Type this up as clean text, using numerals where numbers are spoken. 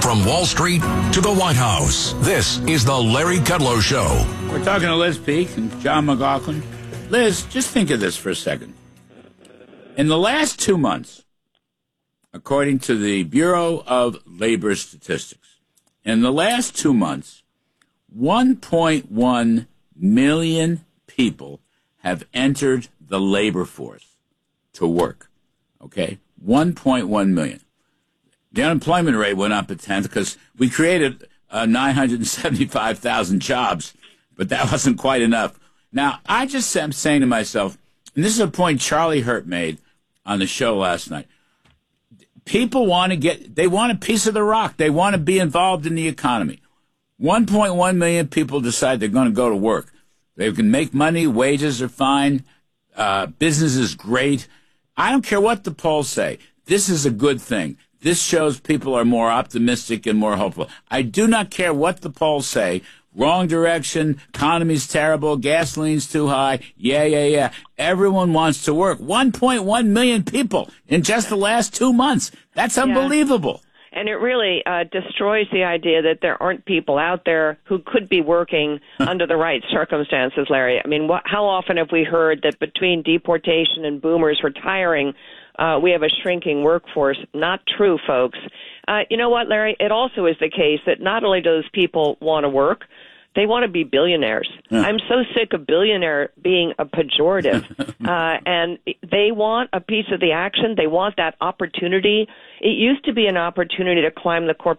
From Wall Street to the White House, this is the Larry Kudlow Show. We're talking to Liz Peek and John McLaughlin. Liz, just think of this for a second. In the last 2 months, according to the Bureau of Labor Statistics, in the last 2 months, 1.1 million people have entered the labor force to work. Okay? 1.1 million. The unemployment rate went up a tenth because we created 975,000 jobs, but that wasn't quite enough. Now, I just am saying to myself, and this is a point Charlie Hurt made on the show last night. People want a piece of the rock. They want to be involved in the economy. 1.1 million people decide they're going to go to work. They can make money. Wages are fine. Business is great. I don't care what the polls say. This is a good thing. This shows people are more optimistic and more hopeful. I do not care what the polls say. Wrong direction, economy's terrible, gasoline's too high. Yeah. Everyone wants to work. 1.1 million people in just the last 2 months. That's unbelievable. And it really destroys the idea that there aren't people out there who could be working under the right circumstances, Larry. I mean, how often have we heard that between deportation and boomers retiring, we have a shrinking workforce? Not true, folks. You know what, Larry? It also is the case that not only do those people want to work, they want to be billionaires. Yeah. I'm so sick of billionaire being a pejorative. And they want a piece of the action. They want that opportunity. It used to be an opportunity to climb the corporate